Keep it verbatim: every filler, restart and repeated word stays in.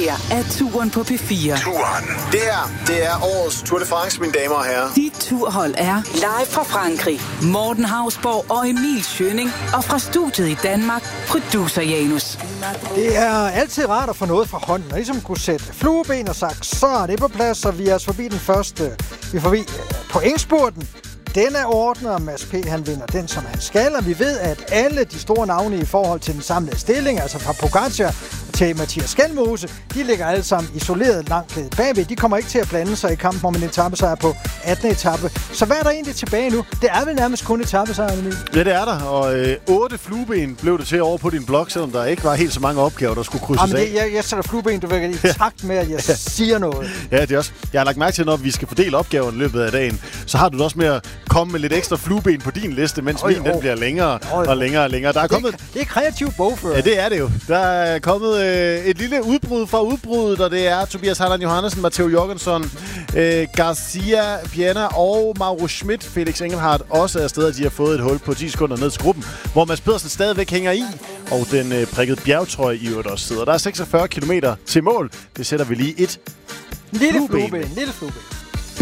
her er turen på P fire. Turen. Det her, det er årets Tour de France, mine damer og herrer. Dit turhold er live fra Frankrig. Morten Hausborg og Emil Schønning. Og fra studiet i Danmark, producer Janus. Det er altid rart at få noget fra hånden, og ligesom kunne sætte flueben og sagt, så er det på plads, så vi er forbi den første. Vi er forbi pointspurten. Den er ordnet, og Mads P. han vinder den, som han skal, og vi ved, at alle de store navne i forhold til den samlede stilling, altså fra Pogacar til Mathias Skelmose, de ligger alle sammen isoleret langt bagved. De kommer ikke til at blande sig i kampen om en etapesejr på attende etape. Så hvad er der egentlig tilbage nu? Det er vel nærmest kun etapesejr, Emil? Ja, det er der, og øh, otte flueben blev det til over på din blog, selvom der ikke var helt så mange opgaver, der skulle krydses Jamen, af. Jeg, jeg sætter flueben, du ved, i takt med, at jeg siger noget. Ja, det er også. Jeg har lagt mærke til, når vi skal fordele opgaverne i løbet af dagen, så har du det også med at komme med lidt ekstra flueben på din liste, mens Øj, min den oh. bliver længere Øj, og længere og længere. Der er det, kommet... er, det er kreativ bogfører. Ja, det er det jo. Der er kommet øh, et lille udbrud fra udbruddet, og det er Tobias Harlan Johannesen, Matteo Jorgensen, øh, Garcia Piana og Mauro Schmidt. Felix Engelhardt også er afsted, de har fået et hul på ti sekunder ned til gruppen, hvor Mads Pedersen stadigvæk hænger i, og den øh, prikkede bjergtrøje i øvrigt også sidder. Der er seksogfyrre kilometer til mål. Det sætter vi lige et Lille flueben. flueben, lille flueben.